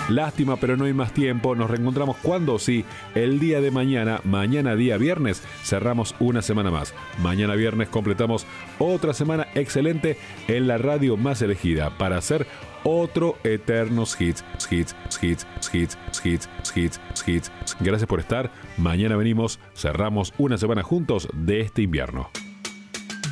Lástima, pero no hay más tiempo. Nos reencontramos cuando sí, el día de mañana, mañana día viernes, cerramos una semana más. Mañana viernes completamos otra semana excelente en la radio más elegida para hacer otro Eternos Hits. Gracias por estar. Mañana venimos, cerramos una semana juntos de este invierno.